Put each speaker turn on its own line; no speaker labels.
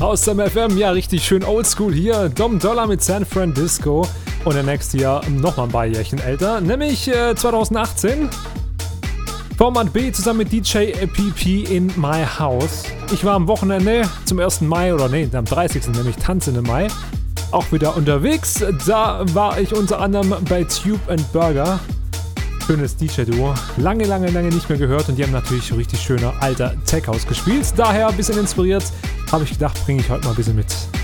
Aus dem FM, ja, richtig schön oldschool hier. Dom Dollar mit San Francisco. Und der nächste Jahr nochmal ein paar Jährchen älter, nämlich 2018. Format B zusammen mit DJ PP in My House. Ich war am Wochenende zum 1. Mai, oder nee, am 30. nämlich Tanzende Mai, auch wieder unterwegs. Da war ich unter anderem bei Tube and Burger. Schönes DJ-Duo. Lange nicht mehr gehört und die haben natürlich richtig schöner alter Tech House gespielt. Daher ein bisschen inspiriert, habe ich gedacht, bringe ich heute mal ein bisschen mit.